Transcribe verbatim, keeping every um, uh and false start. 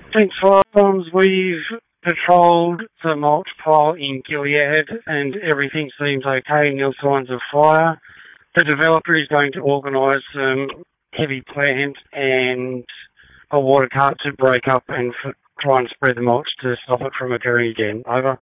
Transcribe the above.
Thanks, Firearms. We've patrolled the mulch pile in Gilead and everything seems okay, no signs of fire. The developer is going to organise some heavy plant and a water cart to break up and f- try and spread the mulch to stop it from occurring again. Over.